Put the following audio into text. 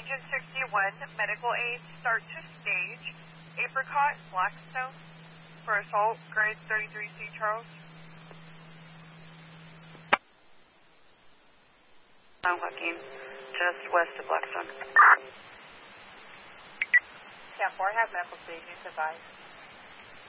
Engine 61, medical aid, start to stage. Apricot, Blackstone, for assault, grade 33C, Charles. I'm looking just west of Blackstone. Yeah, 4, have medical staging, advice.